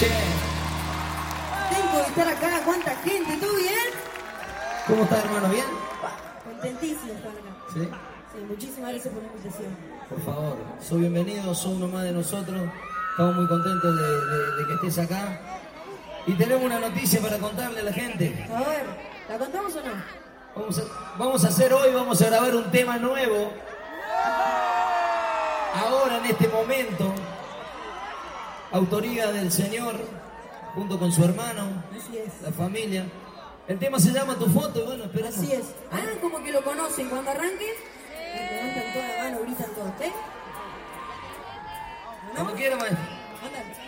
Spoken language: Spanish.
Tengo que estar acá, cuánta gente, ¿todo bien? ¿Cómo estás, hermano? ¿Bien? Contentísimo estar acá. ¿Sí? Sí, muchísimas gracias por la invitación. Por favor, sos bienvenido, sos uno más de nosotros. Estamos muy contentos de que estés acá. Y tenemos una noticia para contarle a la gente. A ver, ¿la contamos o no? Vamos a grabar un tema nuevo. Ahora, en este momento, autoría del Señor, junto con su hermano, Así es. la familia. El tema se llama Tu Foto, y bueno, esperamos. Así es. Hagan como que lo conocen. Cuando arranques, levantan toda la mano, gritan todo, ¿ok? Como quiera, maestro. Ándale.